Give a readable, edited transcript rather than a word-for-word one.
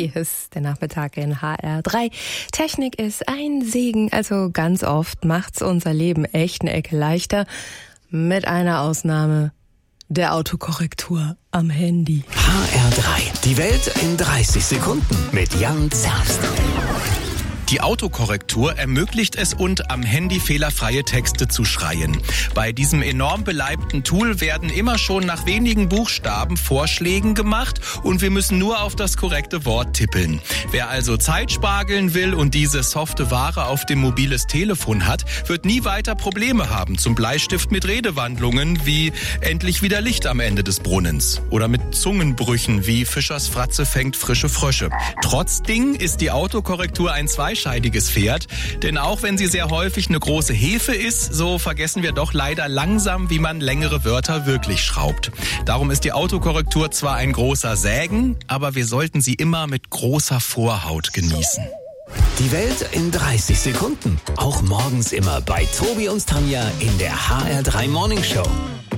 Hier ist der Nachmittag in HR3. Technik ist ein Segen, also ganz oft macht's unser Leben echt eine Ecke leichter. Mit einer Ausnahme, der Autokorrektur am Handy. HR3, die Welt in 30 Sekunden mit Jan Zerbst. Die Autokorrektur ermöglicht es uns, am Handy fehlerfreie Texte zu schreien. Bei diesem enorm beleibten Tool werden immer schon nach wenigen Buchstaben Vorschlägen gemacht und wir müssen nur auf das korrekte Wort tippeln. Wer also Zeit spargeln will und diese softe Ware auf dem mobiles Telefon hat, wird nie weiter Probleme haben. Zum Bleistift mit Redewandlungen wie endlich wieder Licht am Ende des Brunnens oder mit Zungenbrüchen wie Fischers Fratze fängt frische Frösche. Trotzdem ist die Autokorrektur ein zweischneidiges Pferd, denn auch wenn sie sehr häufig eine große Hefe ist, so vergessen wir doch leider langsam, wie man längere Wörter wirklich schraubt. Darum ist die Autokorrektur zwar ein großer Sägen, aber wir sollten sie immer mit großer Vorhaut genießen. Die Welt in 30 Sekunden, auch morgens immer bei Tobi und Tanja in der HR3 Morning Show.